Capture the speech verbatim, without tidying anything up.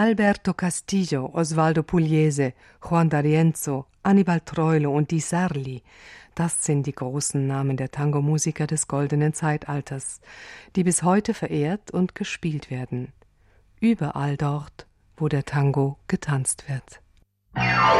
Alberto Castillo, Osvaldo Pugliese, Juan D'Arienzo, Annibal Troilo und Di Sarli. Das sind die großen Namen der Tango-Musiker des goldenen Zeitalters, die bis heute verehrt und gespielt werden. Überall dort, wo der Tango getanzt wird.